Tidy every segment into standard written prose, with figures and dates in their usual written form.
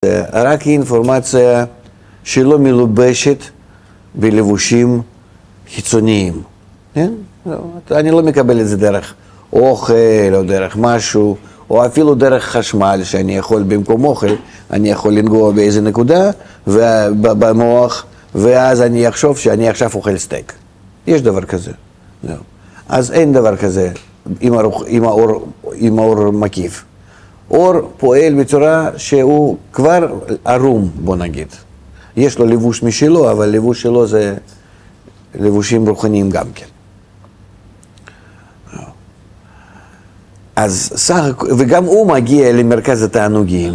אינפורמציה, רק אינפורמציה שלא מלובשת בלבושים חיצוניים. כן? אני לא מקבל את זה דרך אוכל או דרך משהו, או אפילו דרך חשמל שאני יכול במקום אוכל, אני יכול לנגוע באיזה נקודה במוח, ואז אני אחשוב שאני עכשיו אוכל סטייק. יש דבר כזה. אז אין דבר כזה עם האור מקיף. אור פועל בצורה שהוא כבר ערום, בוא נגיד. יש לו לבוש משלו, אבל לבוש שלו זה לבושים רוחניים גם כן. אז וגם הוא מגיע למרכז התענוגים,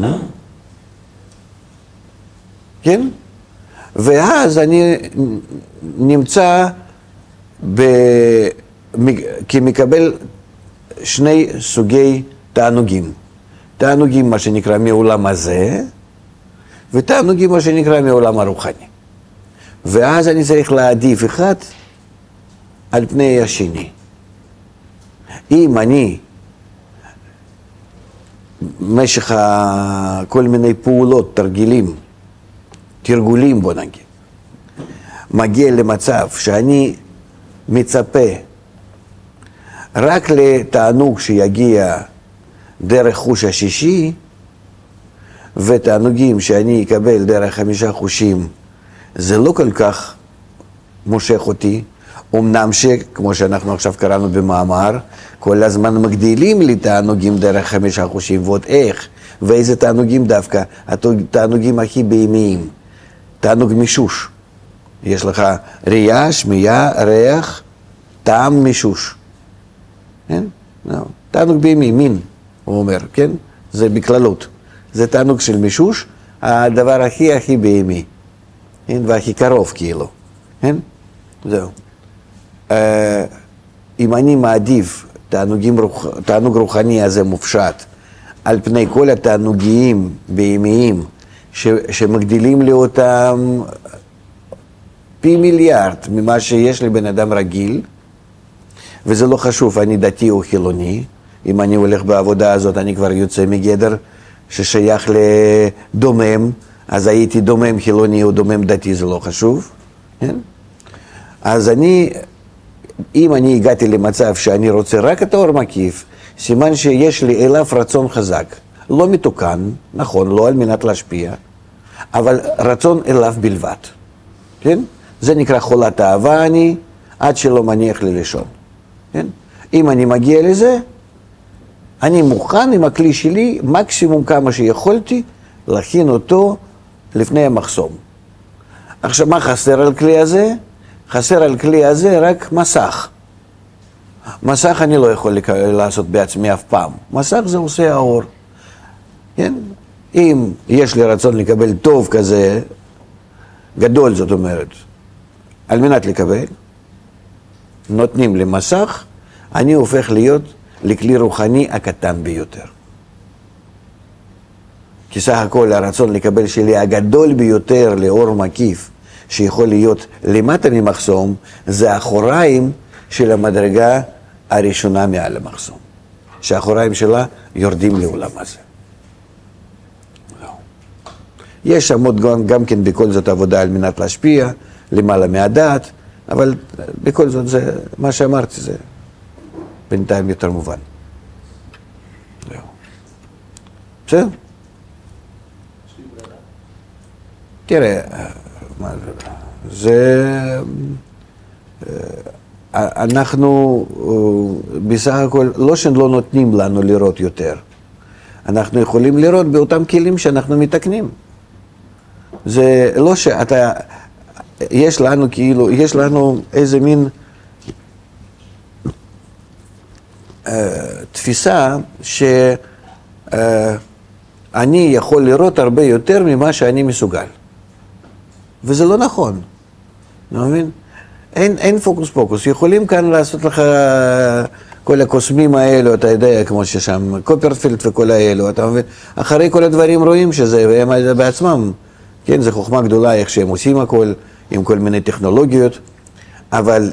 כן? ואז אני נמצא כמקבל שני סוגי תענוגים. תענוגים מה שנקרא מעולם הזה, ותענוגים מה שנקרא מעולם הרוחני. ואז אני צריך להעדיף אחד על פני השני. אם אני במשך כל מיני פעולות, תרגולים בוא נגיד, מגיע למצב שאני מצפה רק לתענוג שיגיע דרך חוש השישי, ותענוגים שאני אקבל דרך 5 חושים, זה לא כל כך מושך אותי, אמנם שכמו שאנחנו עכשיו קראנו במאמר, כל הזמן מגדילים לי תענוגים דרך 5 חושים, ועוד איך, ואיזה תענוגים דווקא, התענוגים הכי בהמיים, תענוג מישוש. יש לך ראייה, שמיעה, ריח, טעם מישוש. כן? תענוג בהמי, מין, הוא אומר, כן? זה בכללות. זה תענוג של מישוש, הדבר הכי בהמי. כן? והכי קרוב כאילו. כן? זהו. אם אני מעדיף תענוג רוחני הזה מופשט, על פני כל התענוגים בהמיים, שמגדילים לי אותם פי מיליארד ממה שיש לבן אדם רגיל, וזה לא חשוב, אני דתי או חילוני, אם אני הולך בעבודה הזאת, אני כבר יוצא מגדר ששייך לדומם, אז הייתי דומם חילוני או דומם דתי, זה לא חשוב, כן? אז אם אני הגעתי למצב שאני רוצה רק את האור מקיף, סימן שיש לי אליו רצון חזק, לא מתוקן, נכון, לא על מנת להשפיע, אבל רצון אליו בלבד, כן? זה נקרא חולת אהבה אני, עד שלא מניח לי לישון, כן? אם אני מגיע לזה, אני מוכן עם הכלי שלי, מקסימום כמה שיכולתי, להכין אותו לפני המחסום. עכשיו, מה חסר על כלי הזה? חסר על כלי הזה רק מסך. מסך אני לא יכול לעשות בעצמי אף פעם. מסך זה עושה האור. כן? אם יש לי רצון לקבל טוב כזה, גדול זאת אומרת, על מנת לקבל, נותנים לי מסך, אני הופך להיות לכלי רוחני הקטן ביותר. כי סך הכל הרצון לקבל שלי הגדול ביותר לאור מקיף, שיכול להיות למטה ממחסום, זה האחוריים של המדרגה הראשונה מעל המחסום. שהאחוריים שלה יורדים לעולם הזה. יש שם גם כן בכל זאת עבודה על מנת להשפיע, למעלה מהדעת, אבל בכל זאת זה, מה שאמרתי זה בינתיים יותר מובן. בסדר? תראה, אנחנו בסך הכל, לא שלא נותנים לנו לראות יותר, אנחנו יכולים לראות באותם כלים שאנחנו מתקנים. זה לא שאתה, יש לנו כאילו, יש לנו איזה מין תפיסה שאני יכול לראות הרבה יותר ממה שאני מסוגל. וזה לא נכון, אתה מבין? אין פוקוס פוקוס, יכולים כאן לעשות לך כל הקוסמים האלו, אתה יודע, כמו ששם קופרפילד וכל האלו, אתה מבין? אחרי כל הדברים רואים שזה, והם בעצמם, כן, זו חוכמה גדולה איך שהם עושים הכל, עם כל מיני טכנולוגיות, אבל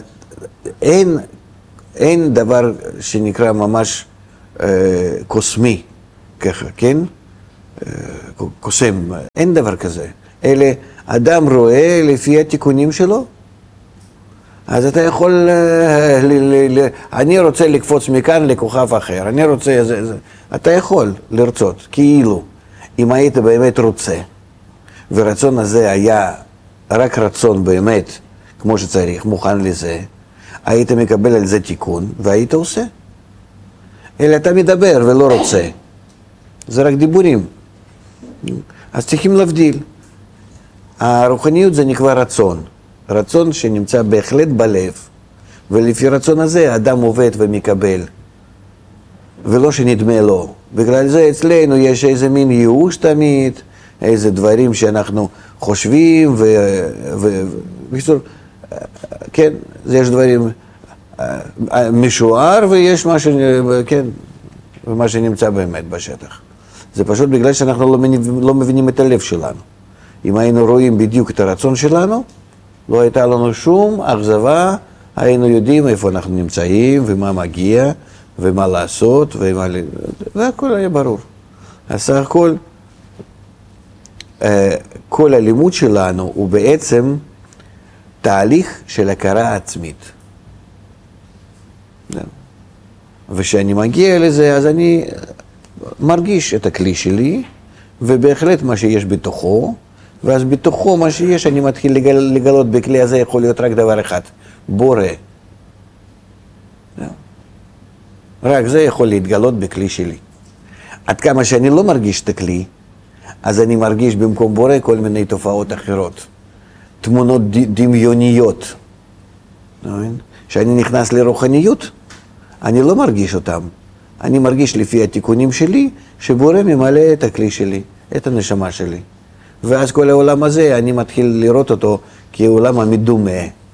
אין דבר שנקרא ממש קוסמי, ככה, כן? קוסם, אין דבר כזה. אלא אדם רואה לפי התיקונים שלו, אז אתה יכול, אני רוצה לקפוץ מכאן לכוכב אחר, אני רוצה, אתה יכול לרצות, כאילו, אם היית באמת רוצה, ורצון הזה היה רק רצון באמת, כמו שצריך, מוכן לזה, היית מקבל על זה תיקון, והיית עושה. אלא אתה מדבר ולא רוצה. זה רק דיבורים. אז צריכים להבדיל. הרוחניות זה נקרא רצון. רצון שנמצא בהחלט בלב, ולפי רצון הזה האדם עובד ומקבל, ולא שנדמה לו. בגלל זה אצלנו יש איזה מין ייאוש תמיד, איזה דברים שאנחנו חושבים, ובקיצור, כן, יש דברים משוער ויש מה כן, ומה שנמצא באמת בשטח. זה פשוט בגלל שאנחנו לא מבינים את הלב שלנו. אם היינו רואים בדיוק את הרצון שלנו, לא הייתה לנו שום אכזבה, היינו יודעים איפה אנחנו נמצאים ומה מגיע ומה לעשות, והכל היה ברור. אז סך הכל, כל הלימוד שלנו הוא בעצם תהליך של הכרה עצמית. וכשאני מגיע לזה, אז אני מרגיש את הכלי שלי, ובהחלט מה שיש בתוכו, ואז בתוכו מה שיש אני מתחיל לגלות בכלי הזה יכול להיות רק דבר אחד, בורא. רק זה יכול להתגלות בכלי שלי. עד כמה שאני לא מרגיש את הכלי, אז אני מרגיש במקום בורא כל מיני תופעות אחרות. תמונות דמיוניות. כשאני נכנס לרוחניות, אני לא מרגיש אותם. אני מרגיש לפי התיקונים שלי, שבורא ממלא את הכלי שלי, את הנשמה שלי. ואז כל העולם הזה, אני מתחיל לראות אותו כעולם המדומה.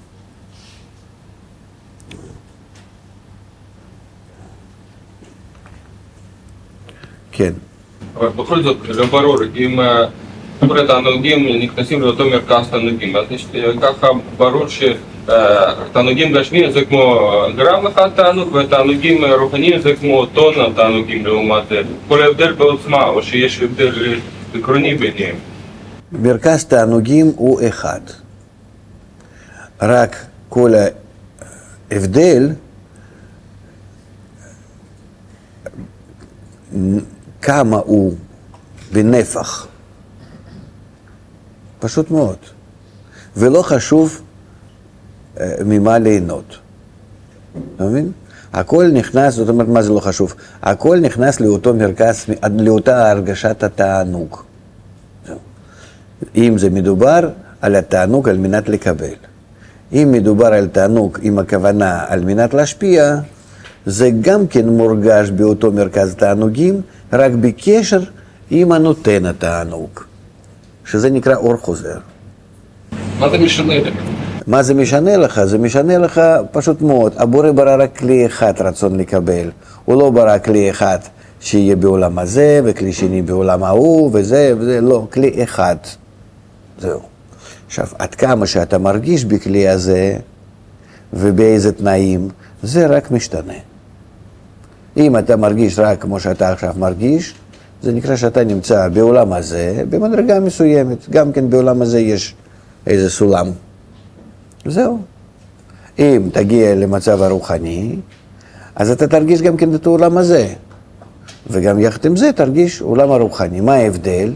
כן. אבל בכל זאת, לא ברור, אם התענוגים נכנסים לאותו מרכז תענוגים, אז ככה ברור שתענוגים גשמיים זה כמו גרם אחד תענוג, ותענוגים רוחניים זה כמו טון תענוגים לעומת זה. כל ההבדל בעוצמה, או שיש הבדל עקרוני ביניהם. מרכז תענוגים הוא אחד. רק כל ההבדל כמה הוא בנפח. פשוט מאוד. ולא חשוב ממה ליהנות. אתה מבין? הכל נכנס, זאת אומרת, מה זה לא חשוב? הכל נכנס לאותו מרכז, לאותה הרגשת התענוג. אם זה מדובר על התענוג על מנת לקבל. אם מדובר על תענוג עם הכוונה על מנת להשפיע, זה גם כן מורגש באותו מרכז תענוגים, רק בקשר עם הנותן התענוג, שזה נקרא אור חוזר. מה זה משנה לך? מה זה משנה לך? זה משנה לך פשוט מאוד. הבורא ברא רק כלי אחד רצון לקבל. הוא לא ברא כלי אחד שיהיה בעולם הזה, וכלי שני בעולם ההוא, וזה, לא, כלי אחד. זהו. עכשיו, עד כמה שאתה מרגיש בכלי הזה, ובאיזה תנאים, זה רק משתנה. אם אתה מרגיש רק כמו שאתה עכשיו מרגיש, זה נקרא שאתה נמצא בעולם הזה, במדרגה מסוימת. גם כן בעולם הזה יש איזה סולם. זהו. אם תגיע למצב הרוחני, אז אתה תרגיש גם כן את העולם הזה. וגם יחד עם זה תרגיש עולם הרוחני. מה ההבדל?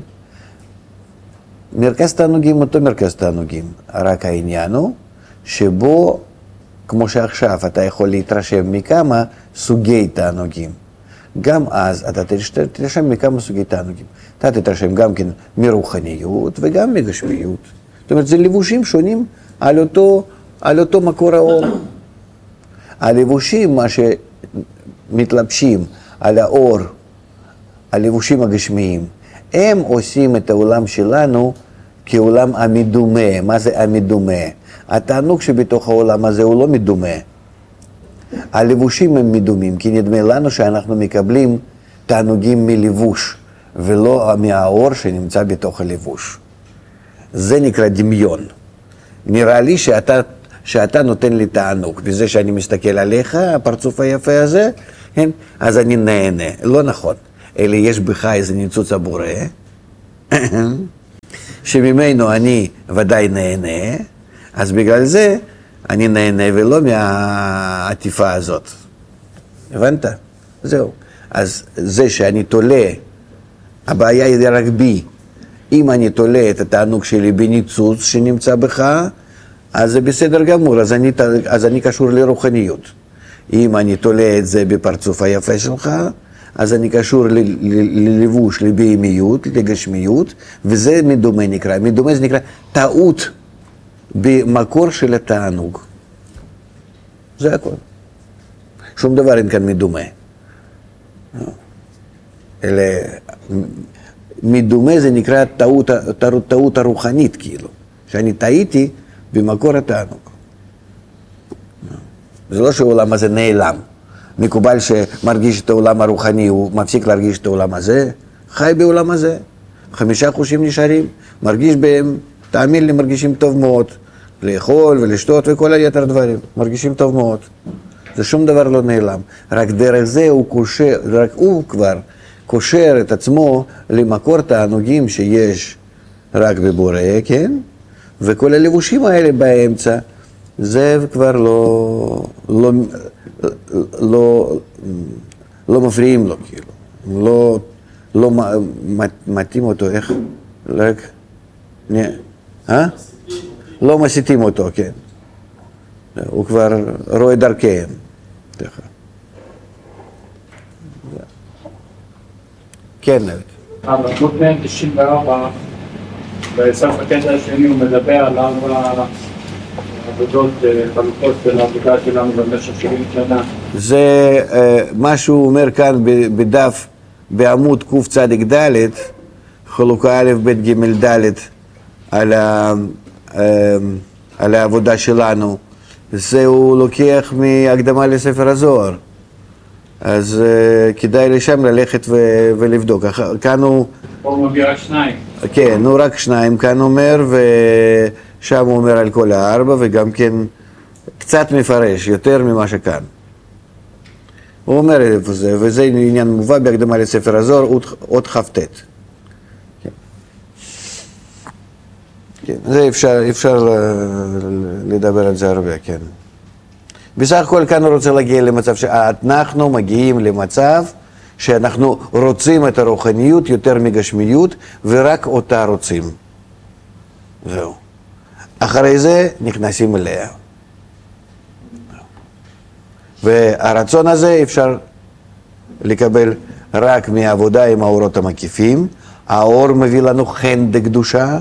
מרכז תענוגים אותו מרכז תענוגים. רק העניין הוא שבו, כמו שעכשיו אתה יכול להתרשם מכמה סוגי תענוגים. גם אז אתה תתרשם מכמה סוגי תענוגים. אתה תתרשם גם כן מרוחניות וגם מגשמיות. זאת אומרת, זה לבושים שונים על אותו מקור האור. הלבושים, מה שמתלבשים על האור, הלבושים הגשמיים, הם עושים את העולם שלנו כעולם המדומה. מה זה המדומה? התענוג שבתוך העולם הזה הוא לא מדומה. הלבושים הם מדומים, כי נדמה לנו שאנחנו מקבלים תענוגים מלבוש, ולא מהאור שנמצא בתוך הלבוש. זה נקרא דמיון. נראה לי שאתה נותן לי תענוג, בזה שאני מסתכל עליך, הפרצוף היפה הזה, כן? אז אני נהנה. לא נכון. אלא יש בך איזה ניצוץ הבורא, שממנו אני ודאי נהנה, אז בגלל זה אני נהנה ולא מהעטיפה הזאת. הבנת? זהו. אז זה שאני תולה, הבעיה היא רק בי. אם אני תולה את התענוג שלי בניצוץ שנמצא בך, אז זה בסדר גמור, אז אני קשור לרוחניות. אם אני תולה את זה בפרצוף היפה שלך, אז אני קשור ללבוש, לבהמיות, לגשמיות, וזה מדומה נקרא. מדומה זה נקרא טעות במקור של התענוג. זה הכל. שום דבר אין כאן מדומה. אלא מדומה זה נקרא טעות הרוחנית, כאילו. שאני טעיתי במקור התענוג. זה לא שהעולם הזה נעלם. מקובל שמרגיש את העולם הרוחני, הוא מפסיק להרגיש את העולם הזה, חי בעולם הזה. 5 חושים נשארים, מרגיש בהם, תאמין לי, מרגישים טוב מאוד. לאכול ולשתות וכל היתר דברים, מרגישים טוב מאוד. זה שום דבר לא נעלם. רק דרך זה הוא קושר, רק הוא כבר קושר את עצמו למקור תענוגים שיש רק בבורא, כן? וכל הלבושים האלה באמצע, זה כבר לא מפריעים לו, כאילו. לא מתאים אותו, איך? רק... לא מסיתים אותו, כן. הוא כבר רואה דרכיהם. כן, נבט. בעמוד 194, בסוף הקטע השני הוא מדבר על 4 עבודות חלוקות של העבודה שלנו במשך 70 שנה. זה מה שהוא אומר כאן בדף, בעמוד קצ"ד, חלוקה א' ב' ג' ד' על העבודה שלנו. זה הוא לוקח מהקדמה לספר הזוהר. אז כדאי לשם ללכת ולבדוק. כאן הוא... הוא מביא רק 2. כן, הוא רק 2 כאן אומר, ושם הוא אומר על כל 4, וגם כן קצת מפרש, יותר ממה שכאן. הוא אומר איפה זה, וזה עניין מובא בהקדמה לספר הזוהר, עוד כ"ט. כן, זה אפשר לדבר על זה הרבה, כן. בסך הכל כאן הוא רוצה להגיע למצב שאנחנו מגיעים למצב שאנחנו רוצים את הרוחניות יותר מגשמיות, ורק אותה רוצים. זהו. אחרי זה נכנסים אליה. והרצון הזה אפשר לקבל רק מעבודה עם האורות המקיפים. האור מביא לנו חן דקדושה,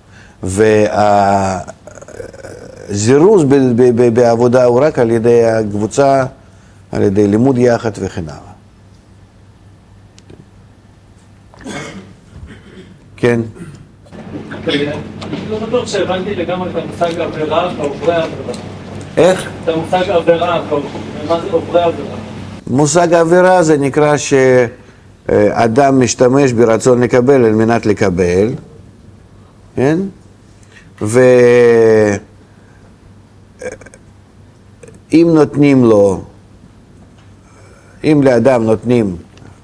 והזירוז בעבודה הוא רק על ידי הקבוצה, על ידי לימוד יחד וכן הלאה. כן? אני לא בטוח שהבנתי לגמרי את המושג עבירה ועוברי עבירה. איך? את המושג עבירה, מה זה עוברי עבירה? מושג עבירה זה נקרא שאדם משתמש ברצון לקבל על מנת לקבל, כן? ואם נותנים לו, אם לאדם נותנים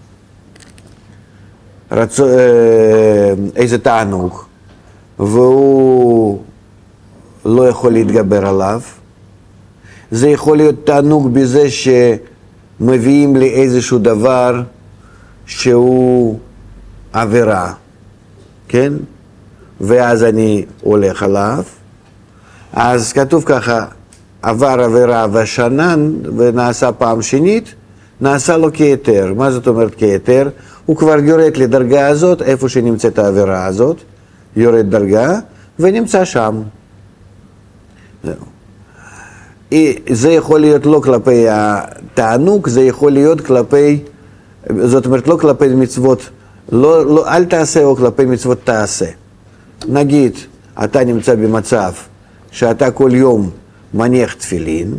איזה תענוג והוא לא יכול להתגבר עליו, זה יכול להיות תענוג בזה שמביאים לי איזשהו דבר שהוא עבירה, כן? ואז אני הולך עליו, אז כתוב ככה, עבר עבירה ושנן ונעשה פעם שנית, נעשה לו כהיתר. מה זאת אומרת כהיתר? הוא כבר יורד לדרגה הזאת, איפה שנמצאת העבירה הזאת, יורד דרגה ונמצא שם. זהו. זה יכול להיות לא כלפי התענוג, זה יכול להיות כלפי, זאת אומרת לא כלפי מצוות, אל תעשה או כלפי מצוות תעשה. נגיד, אתה נמצא במצב שאתה כל יום מניח תפילין,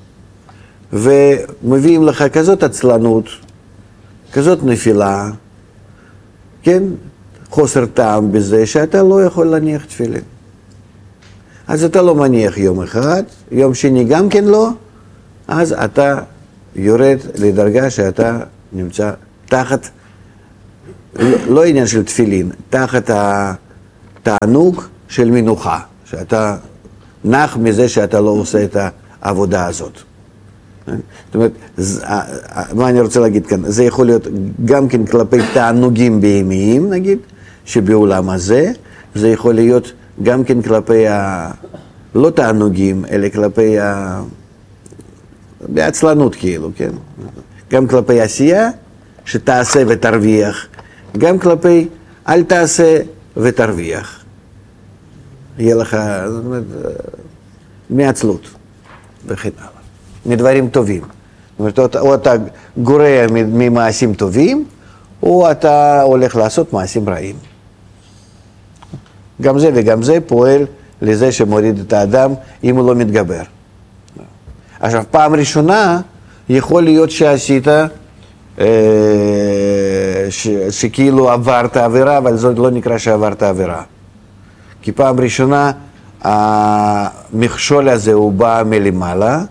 ומביאים לך כזאת עצלנות, כזאת נפילה, כן? חוסר טעם בזה שאתה לא יכול להניח תפילין. אז אתה לא מניח יום אחד, יום שני גם כן לא, אז אתה יורד לדרגה שאתה נמצא תחת לא עניין של תפילין, תחת התענוג של מנוחה, שאתה נח מזה שאתה לא עושה את העבודה הזאת. זאת אומרת, מה אני רוצה להגיד כאן? זה יכול להיות גם כן כלפי תענוגים בהמיים, נגיד, שבעולם הזה, זה יכול להיות גם כן כלפי לא תענוגים, אלא כלפי בעצלנות כאילו, כן? גם כלפי עשייה, שתעשה ותרוויח, גם כלפי אל תעשה ותרוויח. יהיה לך, זאת אומרת, מעצלות וכן הלאה. מדברים טובים. זאת אומרת, או אתה גורע ממעשים טובים, או אתה הולך לעשות מעשים רעים. גם זה וגם זה פועל לזה שמוריד את האדם אם הוא לא מתגבר. עכשיו, פעם ראשונה יכול להיות שעשית, שכאילו עברת עבירה, אבל זה לא נקרא שעברת עבירה. כי פעם ראשונה המכשול הזה הוא בא מלמעלה,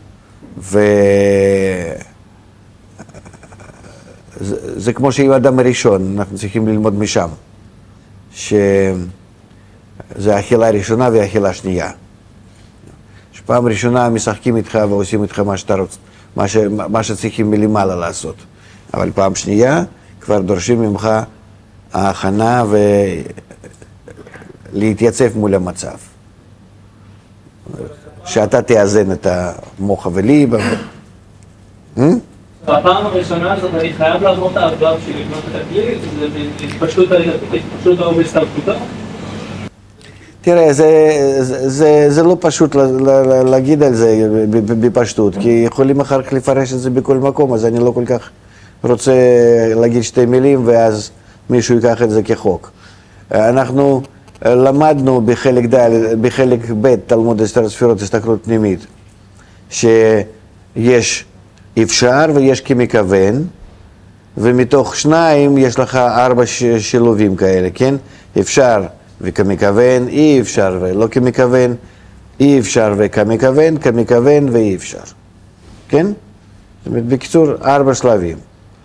זה כמו שעם האדם הראשון, אנחנו צריכים ללמוד משם, שזה האכילה הראשונה והאכילה השנייה. שפעם ראשונה משחקים איתך ועושים איתך מה שאתה רוצה, מה שצריכים מלמעלה לעשות. אבל פעם שנייה כבר דורשים ממך ההכנה ולהתייצב מול המצב. שאתה תאזן את המוח וליבה. בפעם הראשונה הזאת אני חייב לעבור את העבר שלי לבנות את הכלי, זה פשוט לא בהסתלקותו? תראה, זה לא פשוט להגיד על זה בפשטות, כי יכולים אחר כך לפרש את זה בכל מקום, אז אני לא כל כך רוצה להגיד שתי מילים ואז מישהו ייקח את זה כחוק. אנחנו למדנו בחלק ב' תלמוד עשר ספירות הסתכלות פנימית, שיש אפשר ויש כמכוון, ומתוך שניים יש לך 4 שילובים כאלה, כן? אפשר וכמכוון, אי אפשר ולא כמכוון, אי אפשר וכמכוון, כמכוון ואי אפשר. כן? זאת אומרת, בקיצור, 4 שלבים.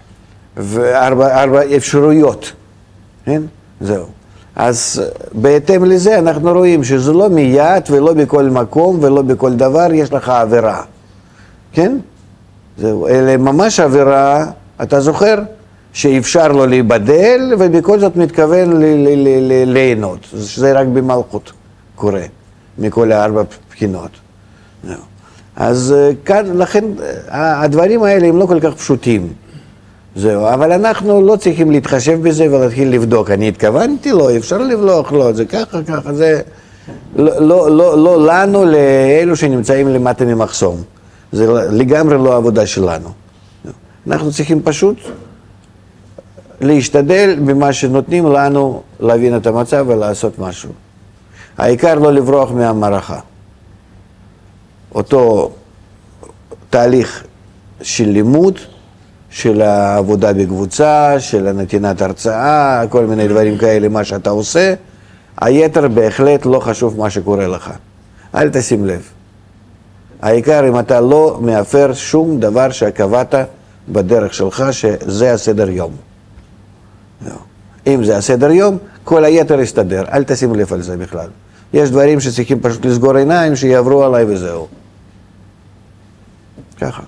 ו4 אפשרויות. כן? זהו. אז בהתאם לזה אנחנו רואים שזה לא מיד ולא בכל מקום ולא בכל דבר יש לך עבירה. כן? זהו. אלה ממש עבירה, אתה זוכר? שאפשר לו להיבדל ובכל זאת מתכוון ליהנות. שזה רק במלכות קורה, מכל 4 בחינות. אז כאן, לכן, הדברים האלה הם לא כל כך פשוטים. זהו, אבל אנחנו לא צריכים להתחשב בזה ולהתחיל לבדוק. אני התכוונתי לו, אפשר לבלוח לו, זה ככה, ככה, זה לא לנו, לאלו שנמצאים למטה ממחסום. זה לגמרי לא העבודה שלנו. אנחנו צריכים פשוט להשתדל במה שנותנים לנו להבין את המצב ולעשות משהו. העיקר לא לברוח מהמערכה. אותו תהליך של לימוד, של העבודה בקבוצה, של נתינת הרצאה, כל מיני דברים כאלה, מה שאתה עושה, היתר בהחלט לא חשוב מה שקורה לך. אל תשים לב. העיקר אם אתה לא מאפר שום דבר שקבעת בדרך שלך, שזה הסדר יום. אם זה הסדר יום, כל היתר יסתדר, אל תשים לב על זה בכלל. יש דברים שצריכים פשוט לסגור עיניים, שיעברו עליי וזהו. ככה.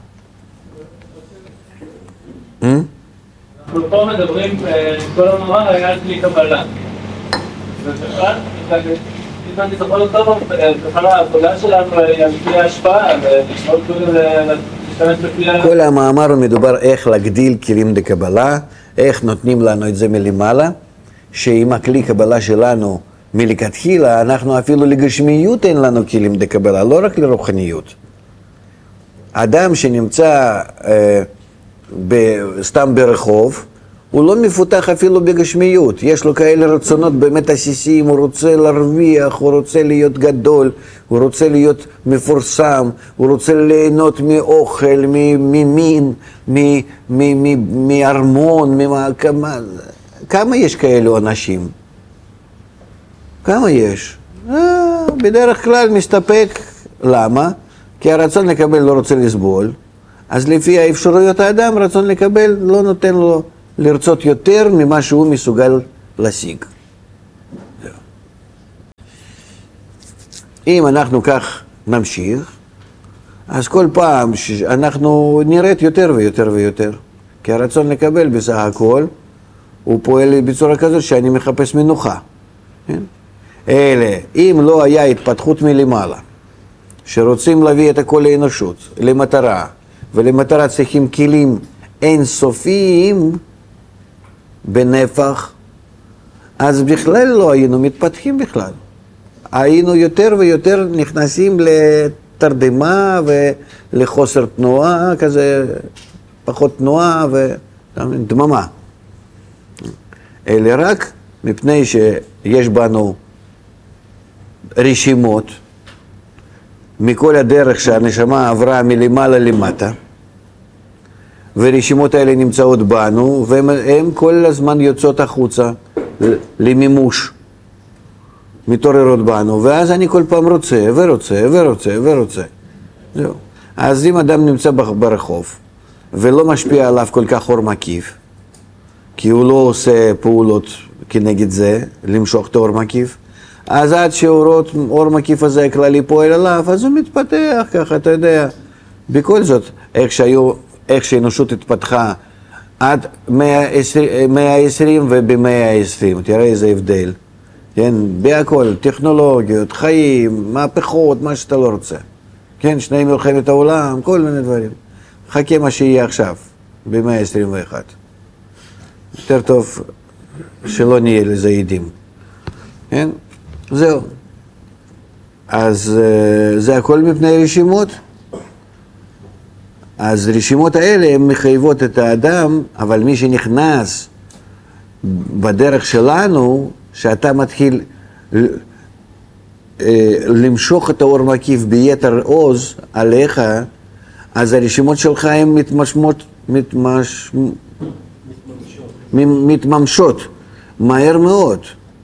אנחנו פה מדברים, כל המאמר היה על כלי קבלה. אם אני זוכר טוב, בכלל העבודה שלנו היא על כלי ההשפעה, ולשמור להשתמש בכלי ההשפעה. כל המאמר הוא מדובר איך להגדיל כלים דקבלה, איך נותנים לנו את זה מלמעלה, שעם הכלי קבלה שלנו מלכתחילה, אנחנו אפילו לגשמיות אין לנו כלים דקבלה, לא רק לרוחניות. אדם שנמצא סתם ברחוב, הוא לא מפותח אפילו בגשמיות. יש לו כאלה רצונות באמת עסיסיים, הוא רוצה להרוויח, הוא רוצה להיות גדול, הוא רוצה להיות מפורסם, הוא רוצה ליהנות מאוכל, ממין, מארמון, כמה יש כאלו אנשים? כמה יש? בדרך כלל מסתפק. למה? כי הרצון לקבל לא רוצה לסבול. אז לפי האפשרויות האדם, רצון לקבל לא נותן לו לרצות יותר ממה שהוא מסוגל להשיג. אם אנחנו כך נמשיך, אז כל פעם שאנחנו נראית יותר ויותר ויותר. כי הרצון לקבל בסך הכל, הוא פועל בצורה כזאת שאני מחפש מנוחה. כן? אלה, אם לא היה התפתחות מלמעלה, שרוצים להביא את הכל לאנושות, למטרה, ולמטרה צריכים כלים אינסופיים בנפח, אז בכלל לא היינו מתפתחים בכלל. היינו יותר ויותר נכנסים לתרדמה ולחוסר תנועה, כזה פחות תנועה ודממה. אלא רק מפני שיש בנו רשימות מכל הדרך שהנשמה עברה מלמעלה למטה, ורשימות האלה נמצאות בנו, והן כל הזמן יוצאות החוצה למימוש, מתעוררות בנו, ואז אני כל פעם רוצה ורוצה ורוצה ורוצה. זהו. אז אם אדם נמצא ברחוב, ולא משפיע עליו כל כך אור מקיף, כי הוא לא עושה פעולות כנגד זה, למשוך את האור מקיף, אז עד שהאור מקיף הזה הכללי פועל עליו, אז הוא מתפתח ככה, אתה יודע. בכל זאת, איך שהאנושות התפתחה עד 120 וב-120, תראה איזה הבדל. כן, בהכל, טכנולוגיות, חיים, מהפכות, מה שאתה לא רוצה. כן, שני מלחמת העולם, כל מיני דברים. חכה מה שיהיה עכשיו, ב-121. יותר טוב שלא נהיה לזה עדים. כן? זהו. אז זה הכל מפני רשימות. אז רשימות האלה הן מחייבות את האדם, אבל מי שנכנס בדרך שלנו, שאתה מתחיל למשוך את האור מקיף ביתר עוז עליך, אז הרשימות שלך הן מתממשות מהר מאוד.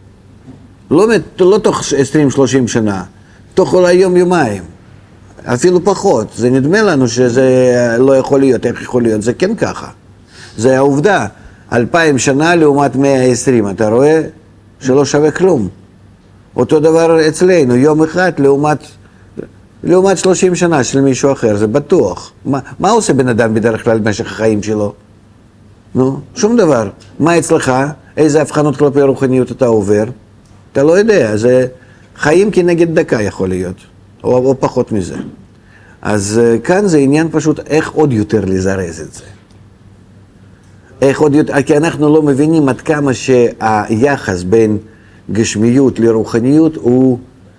לא תוך 20-30 שנה, תוך אולי יום-יומיים, אפילו פחות. זה נדמה לנו שזה לא יכול להיות, איך יכול להיות? זה כן ככה. זה העובדה. 2000 שנה לעומת 120, אתה רואה? שלא שווה כלום. אותו דבר אצלנו, יום אחד לעומת 30 שנה של מישהו אחר, זה בטוח. מה עושה בן אדם בדרך כלל במשך החיים שלו? נו, שום דבר. מה אצלך? איזה הבחנות כלפי רוחניות אתה עובר? אתה לא יודע, זה חיים כנגד דקה יכול להיות, או פחות מזה. אז כאן זה עניין פשוט איך עוד יותר לזרז את זה. איך עוד יותר, כי אנחנו לא מבינים עד כמה שהיחס בין גשמיות לרוחניות הוא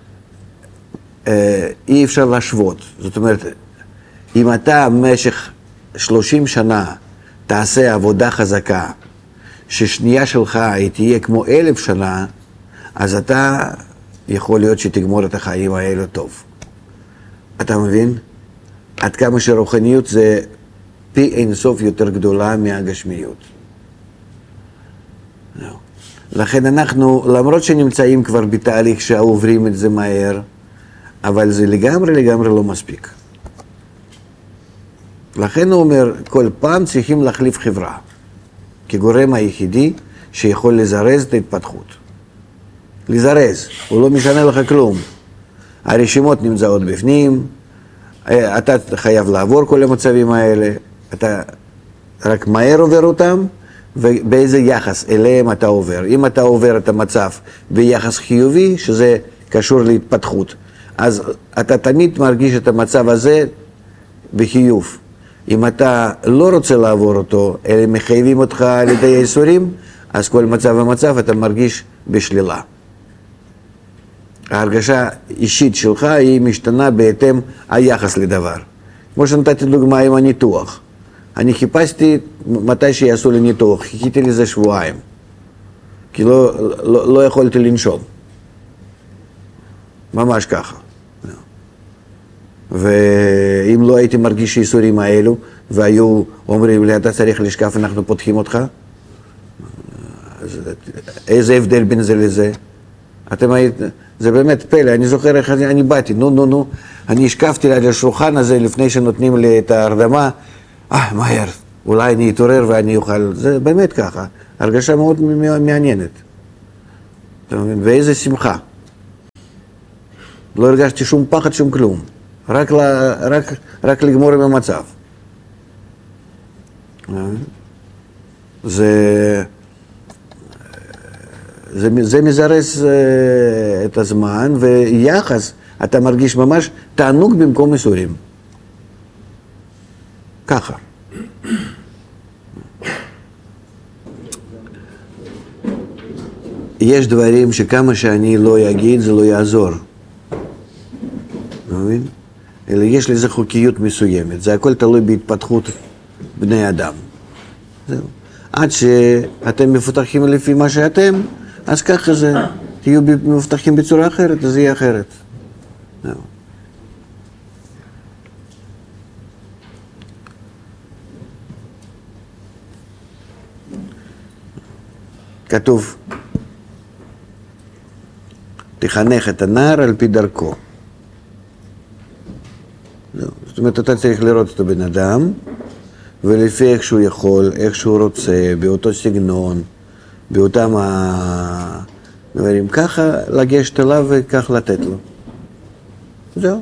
אי אפשר להשוות. זאת אומרת, אם אתה במשך 30 שנה תעשה עבודה חזקה, ששנייה שלך היא תהיה כמו 1000 שנה, אז אתה יכול להיות שתגמור את החיים האלה טוב. אתה מבין? עד כמה שרוחניות זה פי אינסוף יותר גדולה מהגשמיות. לכן אנחנו, למרות שנמצאים כבר בתהליך שעוברים את זה מהר, אבל זה לגמרי לא מספיק. לכן הוא אומר, כל פעם צריכים להחליף חברה, כגורם היחידי שיכול לזרז את ההתפתחות. לזרז, הוא לא משנה לך כלום. הרשימות נמצאות בפנים, אתה חייב לעבור כל המצבים האלה, אתה רק מהר עובר אותם, ובאיזה יחס אליהם אתה עובר. אם אתה עובר את המצב ביחס חיובי, שזה קשור להתפתחות, אז אתה תמיד מרגיש את המצב הזה בחיוב. אם אתה לא רוצה לעבור אותו, אלא מחייבים אותך על ידי האיסורים, אז כל מצב ומצב אתה מרגיש בשלילה. ההרגשה אישית שלך היא משתנה בהתאם היחס לדבר. כמו שנתתי דוגמה עם הניתוח. אני חיפשתי מתי שיעשו לי ניתוח, חיכיתי לזה שבועיים, כי לא יכולתי לנשום. ממש ככה. ואם לא הייתי מרגיש איסורים האלו, והיו אומרים לי, אתה צריך לשכב, אנחנו פותחים אותך, איזה הבדל בין זה לזה? זה באמת פלא, אני זוכר איך אני באתי, אני השקפתי על השולחן הזה לפני שנותנים לי את ההרדמה, מהר, אולי אני אתעורר ואני אוכל, זה באמת ככה, הרגשה מאוד מעניינת. אתה מבין? ואיזה שמחה. לא הרגשתי שום פחד, שום כלום. רק לגמור עם המצב. זה מזרז את הזמן, ויחס אתה מרגיש ממש תענוג במקום מסורים. ככה. יש דברים שכמה שאני לא אגיד זה לא יעזור. מבין? אלא יש לזה חוקיות מסוימת. זה הכל תלוי בהתפתחות בני אדם. זהו. עד שאתם מפותחים לפי מה שאתם, אז ככה זה. תהיו מפותחים בצורה אחרת, אז זה יהיה אחרת. זהו. כתוב, תחנך את הנער על פי דרכו. זאת אומרת, אתה צריך לראות את הבן אדם, ולפי איך שהוא יכול, איך שהוא רוצה, באותו סגנון, באותם הדברים, ככה לגשת אליו וכך לתת לו. זהו.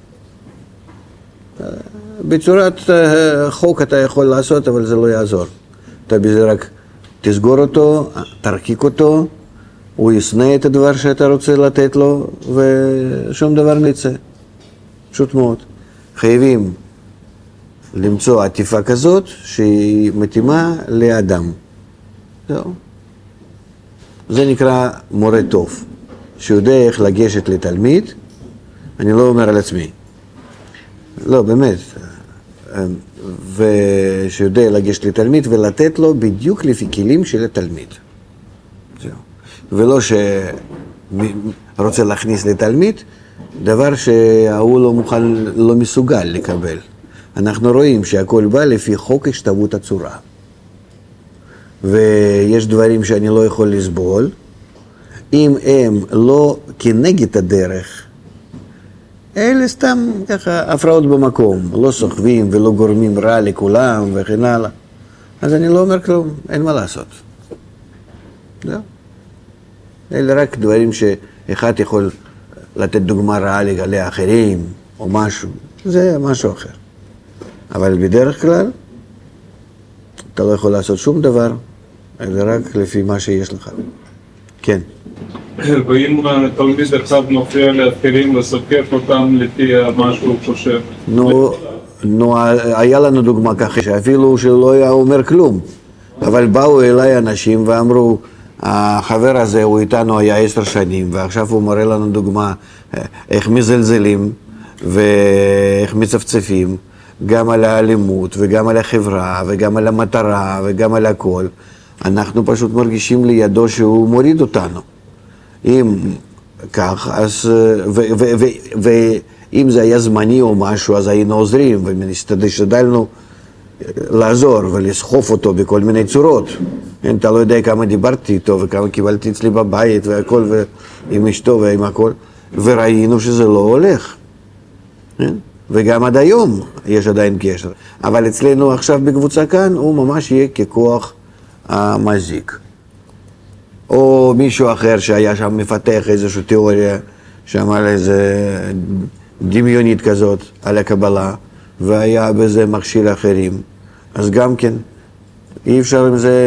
בצורת חוק אתה יכול לעשות, אבל זה לא יעזור. אתה בזה רק תסגור אותו, תרחיק אותו, הוא ישנא את הדבר שאתה רוצה לתת לו, ושום דבר לא יצא. פשוט מאוד. חייבים למצוא עטיפה כזאת שהיא מתאימה לאדם. זהו. זה נקרא מורה טוב, שיודע איך לגשת לתלמיד, אני לא אומר על עצמי. לא, באמת. ושיודע לגשת לתלמיד ולתת לו בדיוק לפי כלים של התלמיד. זהו. ולא שרוצה להכניס לתלמיד דבר שההוא לא מוכן, לא מסוגל לקבל. אנחנו רואים שהכל בא לפי חוק השתוות הצורה. ויש דברים שאני לא יכול לסבול, אם הם לא כנגד הדרך, אלה סתם ככה הפרעות במקום, לא סוחבים ולא גורמים רע לכולם וכן הלאה. אז אני לא אומר כלום, אין מה לעשות. זהו. אלה רק דברים שאחד יכול לתת דוגמה רעה לגלי האחרים או משהו, זה משהו אחר. אבל בדרך כלל אתה לא יכול לעשות שום דבר, אלא רק לפי מה שיש לך. כן. ואם תלמיד עכשיו מופיע לאחרים לסקף אותם לפי מה שהוא חושב? נו, היה לנו דוגמה ככה, שאפילו שלא היה אומר כלום, אבל באו אליי אנשים ואמרו, החבר הזה הוא איתנו היה 10 שנים, ועכשיו הוא מראה לנו דוגמה איך מזלזלים ואיך מצפצפים, גם על האלימות וגם על החברה וגם על המטרה וגם על הכל. אנחנו פשוט מרגישים לידו שהוא מוריד אותנו. אם כך, אז, ואם זה היה זמני או משהו, אז היינו עוזרים, והשתדלנו לעזור ולסחוף אותו בכל מיני צורות. אתה לא יודע כמה דיברתי איתו וכמה קיבלתי אצלי בבית והכל, ועם אשתו ועם הכל, וראינו שזה לא הולך. וגם עד היום יש עדיין קשר. אבל אצלנו עכשיו בקבוצה כאן הוא ממש יהיה ככוח המזיק. או מישהו אחר שהיה שם מפתח איזושהי תיאוריה, שם על איזה דמיונית כזאת, על הקבלה, והיה בזה מכשיל אחרים. אז גם כן, אי אפשר עם זה...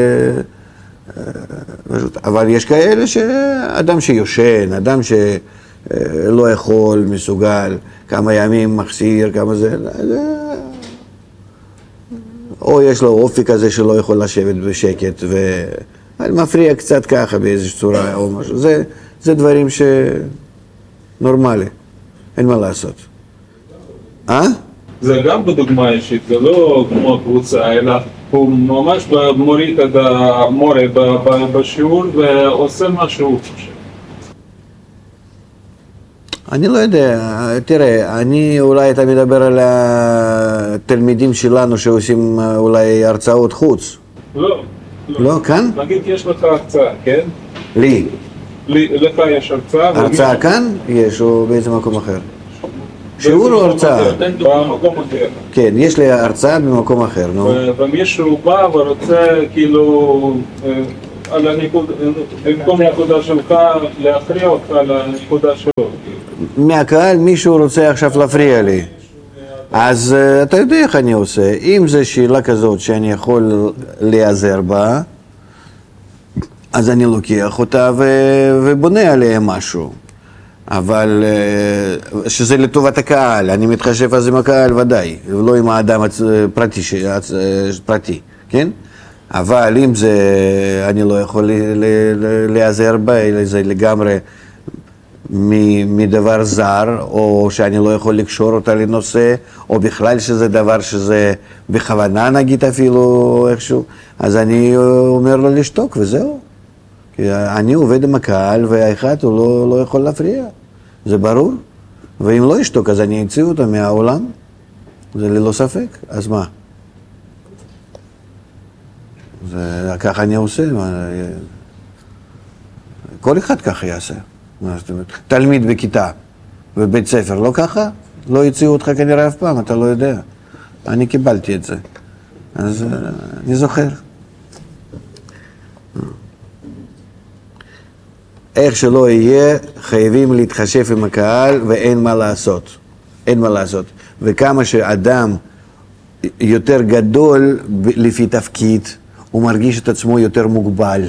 אבל יש כאלה שאדם שיושן, אדם שלא יכול, מסוגל, כמה ימים מחסיר, כמה זה... או יש לו אופי כזה שלא יכול לשבת בשקט, ומפריע קצת ככה באיזושהי צורה או משהו. זה דברים שנורמלי, אין מה לעשות. זה גם בדוגמה אישית, זה לא כמו קבוצה, אלא הוא ממש מוריד את המורה בשיעור ועושה מה שהוא חושב. אני לא יודע, תראה, אולי אתה מדבר על התלמידים שלנו שעושים אולי הרצאות חוץ. לא. לא, כאן? נגיד יש לך הרצאה, כן? לי. לך יש הרצאה. הרצאה כאן? יש, או באיזה מקום אחר? שיעור או הרצאה? במקום אחר. כן, יש לי הרצאה במקום אחר, נו. ומישהו בא ורוצה כאילו על הנקודה, במקום נקודה שלך להכריע אותך על הנקודה שלו. מהקהל מישהו רוצה עכשיו להפריע לי. אז אתה יודע איך אני עושה. אם זו שאלה כזאת שאני יכול להיעזר בה, אז אני לוקח אותה ובונה עליה משהו. אבל שזה לטובת הקהל, אני מתחשב אז עם הקהל ודאי, ולא עם האדם פרטי, כן? אבל אם זה, אני לא יכול להיעזר בה, אלא זה לגמרי מדבר זר, או שאני לא יכול לקשור אותה לנושא, או בכלל שזה דבר שזה בכוונה נגיד אפילו איכשהו, אז אני אומר לו לשתוק וזהו. כי אני עובד עם הקהל והאחד הוא לא יכול להפריע, זה ברור. ואם לא ישתוק אז אני אציא אותו מהעולם, זה ללא ספק, אז מה? ככה אני עושה, כל אחד ככה יעשה. תלמיד בכיתה בבית ספר, לא ככה? לא יציעו אותך כנראה אף פעם, אתה לא יודע. אני קיבלתי את זה, אז אני זוכר. איך שלא יהיה, חייבים להתחשב עם הקהל ואין מה לעשות. אין מה לעשות. וכמה שאדם יותר גדול לפי תפקיד, הוא מרגיש את עצמו יותר מוגבל.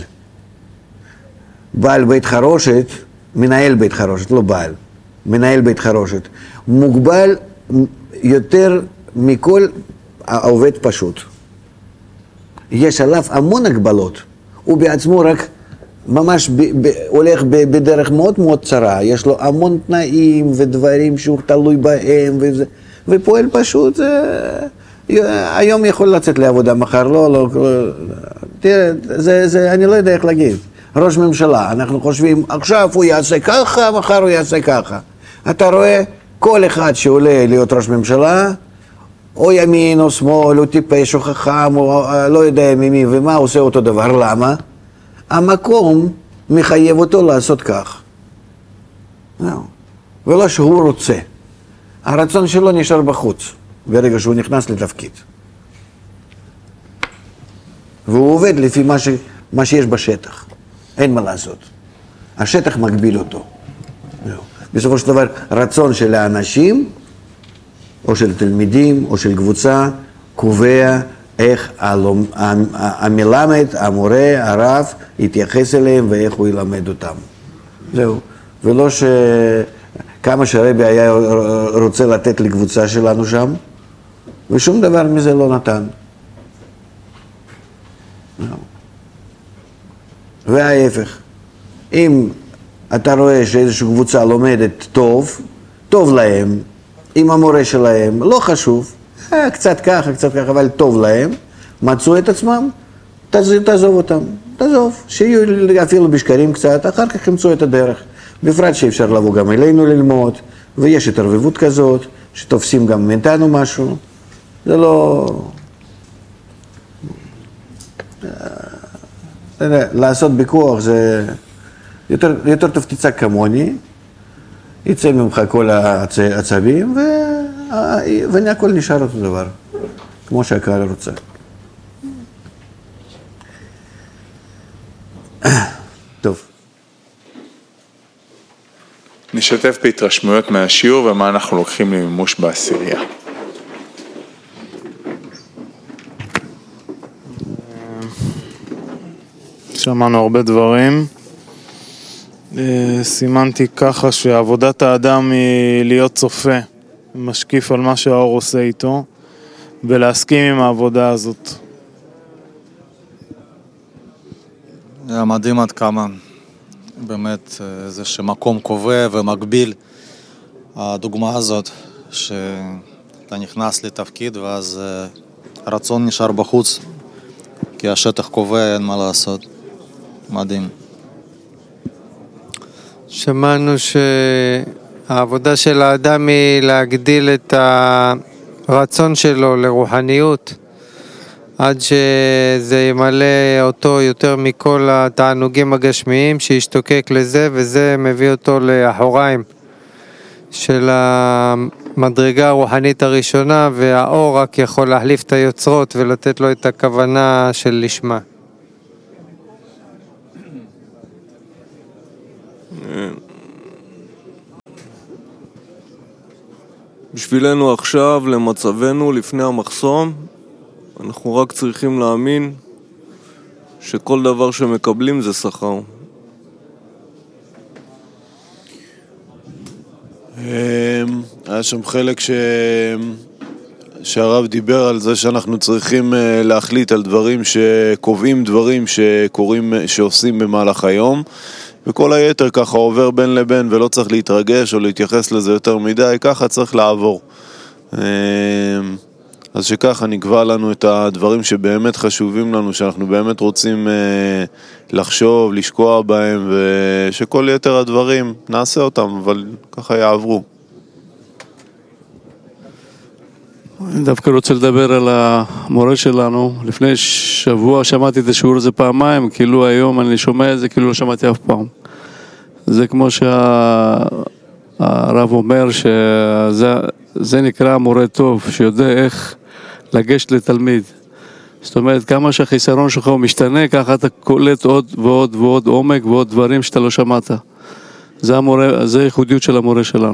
בעל בית חרושת, מנהל בית חרושת, לא בעל, מנהל בית חרושת, מוגבל יותר מכל העובד פשוט. יש עליו המון הגבלות, הוא בעצמו רק ממש הולך בדרך מאוד מאוד צרה, יש לו המון תנאים ודברים שהוא תלוי בהם, ופועל פשוט, היום יכול לצאת לעבודה, מחר לא, תראה, אני לא יודע איך להגיד. ראש ממשלה, אנחנו חושבים, עכשיו הוא יעשה ככה, מחר הוא יעשה ככה. אתה רואה, כל אחד שעולה להיות ראש ממשלה, או ימין או שמאל, או טיפש, או חכם, או לא יודע ממי ומה, עושה אותו דבר. למה? המקום מחייב אותו לעשות כך. ולא שהוא רוצה. הרצון שלו נשאר בחוץ, ברגע שהוא נכנס לתפקיד. והוא עובד לפי מה שיש בשטח. אין מה לעשות. השטח מגביל אותו. בסופו של דבר, רצון של האנשים, או של תלמידים, או של קבוצה, קובע איך המלמד, המורה, הרב, יתייחס אליהם ואיך הוא ילמד אותם. זהו. ולא כמה שהרבי היה רוצה לתת לקבוצה שלנו שם, ושום דבר מזה לא נתן. וההפך, אם אתה רואה שאיזושהי קבוצה לומדת טוב להם, עם המורה שלהם, לא חשוב, קצת ככה, אבל טוב להם, מצאו את עצמם, תעזוב אותם, תעזוב, שיהיו אפילו בשקרים קצת, אחר כך ימצאו את הדרך. בפרט שאפשר לבוא גם אלינו ללמוד, ויש התערבבות כזאת, שתופסים גם מאיתנו משהו, זה לא... לעשות בכוח זה יותר טוב תצעק כמוני, יצא ממך כל העצבים והכל נשאר אותו דבר, כמו שהקהל רוצה. טוב. נשתף בהתרשמויות מהשיעור ומה אנחנו לוקחים למימוש בעשירייה. שמענו הרבה דברים. סימנתי ככה שעבודת האדם היא להיות צופה, משקיף על מה שהאור עושה איתו, ולהסכים עם העבודה הזאת. זה מדהים עד כמה, באמת, זה שמקום קובע ומקביל, הדוגמה הזאת, שאתה נכנס לתפקיד ואז הרצון נשאר בחוץ, כי השטח קובע, אין מה לעשות. מדהים. שמענו שהעבודה של האדם היא להגדיל את הרצון שלו לרוחניות, עד שזה ימלא אותו יותר מכל התענוגים הגשמיים, שישתוקק לזה, וזה מביא אותו לאחוריים של המדרגה הרוחנית הראשונה, והאור רק יכול להחליף את היוצרות ולתת לו את הכוונה של לשמה. בשבילנו עכשיו, למצבנו, לפני המחסום, אנחנו רק צריכים להאמין שכל דבר שמקבלים זה שכר. היה שם חלק שהרב דיבר על זה שאנחנו צריכים להחליט על דברים שקובעים דברים שעושים במהלך היום, וכל היתר ככה עובר בין לבין ולא צריך להתרגש או להתייחס לזה יותר מדי, ככה צריך לעבור. אז שככה נקבע לנו את הדברים שבאמת חשובים לנו, שאנחנו באמת רוצים לחשוב, לשקוע בהם, ושכל יתר הדברים נעשה אותם, אבל ככה יעברו. אני דווקא רוצה לדבר על המורה שלנו. לפני שבוע שמעתי את השיעור הזה פעמיים, כאילו היום אני שומע את זה, כאילו לא שמעתי אף פעם. זה כמו שהרב אומר, שזה נקרא מורה טוב, שיודע איך לגשת לתלמיד. זאת אומרת, כמה שהחיסרון שלך הוא משתנה, ככה אתה קולט עוד ועוד ועוד עומק ועוד דברים שאתה לא שמעת. זה הייחודיות של המורה שלנו.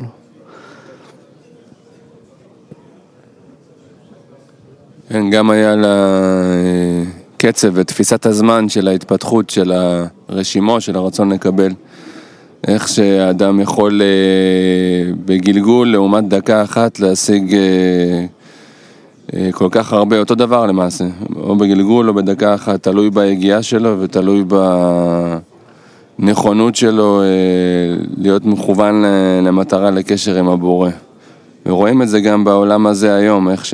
כן, גם היה לה קצב ותפיסת הזמן של ההתפתחות של הרשימו, של הרצון לקבל. איך שהאדם יכול בגלגול לעומת דקה אחת להשיג כל כך הרבה, אותו דבר למעשה, או בגלגול או בדקה אחת, תלוי בהגיעה שלו ותלוי בנכונות שלו להיות מכוון למטרה, לקשר עם הבורא. ורואים את זה גם בעולם הזה היום, איך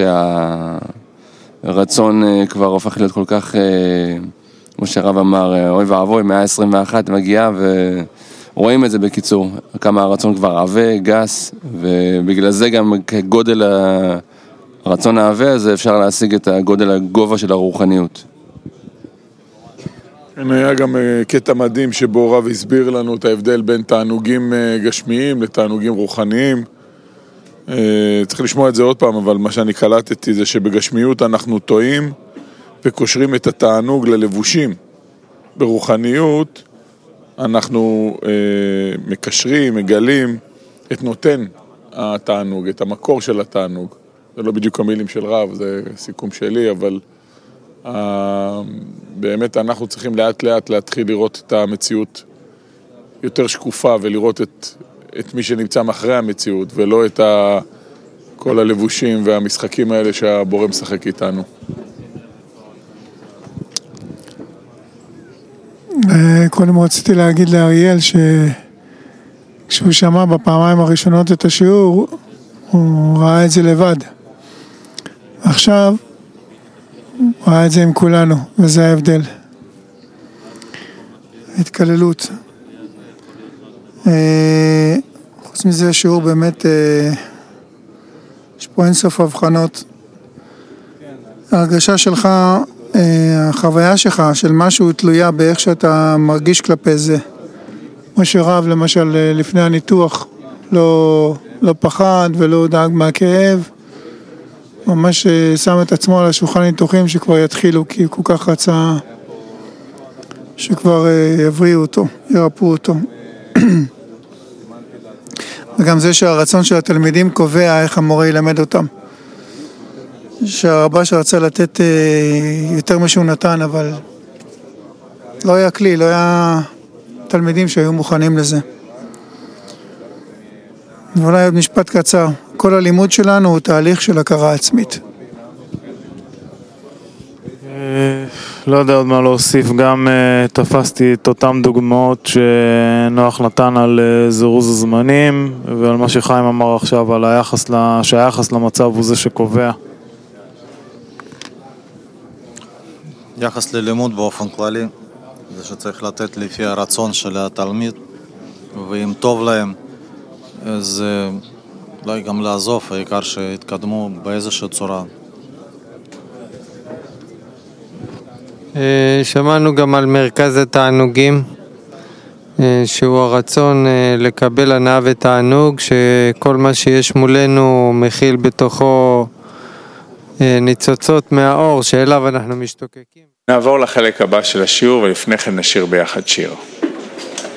שהרצון כבר הופך להיות כל כך, כמו שהרב אמר, אוי ואבוי, 121 מגיעה, ורואים את זה בקיצור, כמה הרצון כבר עבה, גס, ובגלל זה גם כגודל הרצון העבה הזה אפשר להשיג את הגודל הגובה של הרוחניות. היה גם קטע מדהים שבו רב הסביר לנו את ההבדל בין תענוגים גשמיים לתענוגים רוחניים. צריך לשמוע את זה עוד פעם, אבל מה שאני קלטתי זה שבגשמיות אנחנו טועים וקושרים את התענוג ללבושים. ברוחניות אנחנו מקשרים, מגלים את נותן התענוג, את המקור של התענוג. זה לא בדיוק המילים של רב, זה סיכום שלי, אבל באמת אנחנו צריכים לאט לאט להתחיל לראות את המציאות יותר שקופה, ולראות את מי שנמצא מאחרי המציאות, ולא את כל הלבושים והמשחקים האלה שהבורא משחק איתנו. קודם רציתי להגיד לאריאל שכשהוא שמע בפעמיים הראשונות את השיעור, הוא ראה את זה לבד. עכשיו הוא ראה את זה עם כולנו, וזה ההבדל. התקללות. חוץ מזה שיעור באמת, יש פה אינסוף הבחנות. ההרגשה שלך, החוויה שלך של משהו תלויה באיך שאתה מרגיש כלפי זה. כמו שרב למשל לפני הניתוח לא פחד ולא דאג מהכאב, ממש שם את עצמו על השולחן ניתוחים שכבר יתחילו, כי כל כך רצה שכבר יבריאו אותו, ירפאו אותו. וגם זה שהרצון של התלמידים קובע איך המורה ילמד אותם. שהרבה שרצה לתת יותר משהו נתן, אבל לא היה כלי, לא היה תלמידים שהיו מוכנים לזה. ואולי עוד משפט קצר, כל הלימוד שלנו הוא תהליך של הכרה עצמית. לא יודע עוד מה להוסיף, גם תפסתי את אותם דוגמאות שנוח נתן על זירוז הזמנים, ועל מה שחיים אמר עכשיו על שהיחס למצב הוא זה שקובע. יחס ללימוד באופן כללי, זה שצריך לתת לפי הרצון של התלמיד, ואם טוב להם, אז אולי גם לעזוב, העיקר שהתקדמו באיזושהי צורה. שמענו גם על מרכז התענוגים, שהוא הרצון לקבל הנאה ותענוג, שכל מה שיש מולנו מכיל בתוכו ניצוצות מהאור שאליו אנחנו משתוקקים. נעבור לחלק הבא של השיעור ולפני כן נשיר ביחד שיר.